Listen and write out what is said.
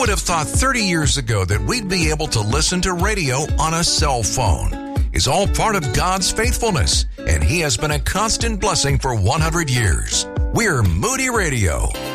would have thought 30 years ago that we'd be able to listen to radio on a cell phone? Is all part of God's faithfulness, and He has been a constant blessing for 100 years. We're Moody Radio.